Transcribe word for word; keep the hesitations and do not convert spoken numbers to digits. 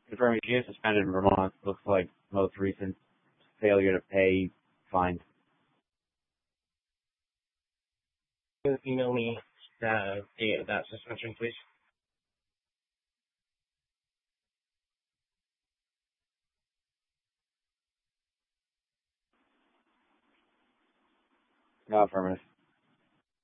Confirming she is suspended in Vermont. Looks like most recent failure to pay fine. Email me the date of that suspension, please. No, affirmative.